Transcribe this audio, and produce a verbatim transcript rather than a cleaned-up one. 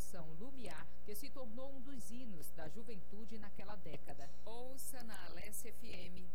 canção Lumiar, que se tornou um dos hinos da juventude naquela década. Ouça na Alesse F M